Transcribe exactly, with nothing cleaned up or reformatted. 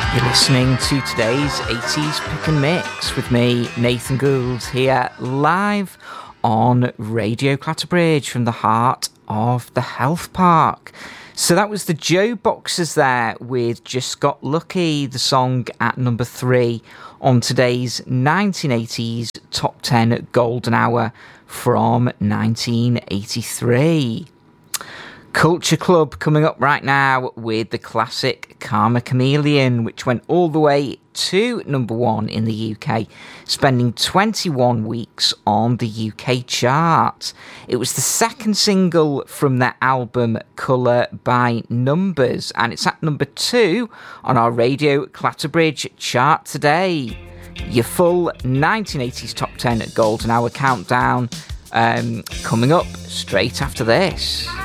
You're listening to today's eighties Pick and Mix with me, Nathan Gould, here live on Radio Clatterbridge from the heart of the Health Park. So that was the Joe Boxers there with Just Got Lucky, the song at number three on today's nineteen eighties Top ten Golden Hour from nineteen eighty-three. Culture Club coming up right now with the classic Karma Chameleon, which went all the way to number one in the U K, spending twenty-one weeks on the U K chart. It was the second single from their album Colour by Numbers, and it's at number two on our Radio Clatterbridge chart today. Your full nineteen eighties Top ten Golden Hour countdown um, coming up straight after this.